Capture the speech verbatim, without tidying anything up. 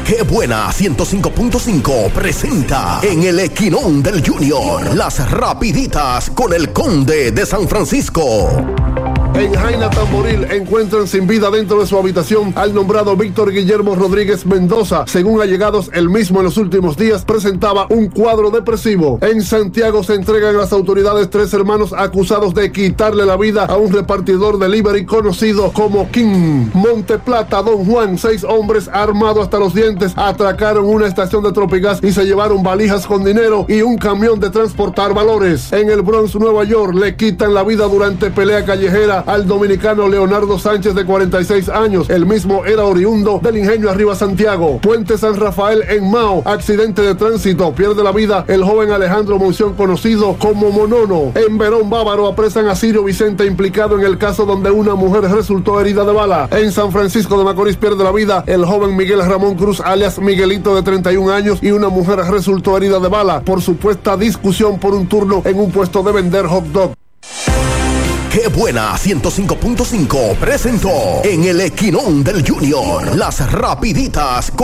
Qué Buena ciento cinco punto cinco presenta en el Equinón del Junior las rapiditas con el Conde de San Francisco. En Jaina Tamboril encuentran sin vida dentro de su habitación al nombrado Víctor Guillermo Rodríguez Mendoza. Según allegados, el mismo en los últimos días presentaba un cuadro depresivo. En Santiago se entregan a las autoridades tres hermanos acusados de quitarle la vida a un repartidor delivery conocido como King. Monteplata, Don Juan, seis hombres armados hasta los dientes atracaron una estación de Tropigas y se llevaron valijas con dinero y un camión de transportar valores. En el Bronx, Nueva York, le quitan la vida durante pelea callejera al dominicano Leonardo Sánchez, de cuarenta y seis años. El mismo era oriundo del Ingenio Arriba Santiago. Puente San Rafael en Mao, accidente de tránsito, pierde la vida el joven Alejandro Monción, conocido como Monono. En Verón Bávaro apresan a Sirio Vicente, implicado en el caso donde una mujer resultó herida de bala. En San Francisco de Macorís pierde la vida el joven Miguel Ramón Cruz, alias Miguelito, de treinta y un años, y una mujer resultó herida de bala por supuesta discusión por un turno en un puesto de vender hot dog. Qué Buena ciento cinco punto cinco presentó en el Equinón del Junior las rapiditas con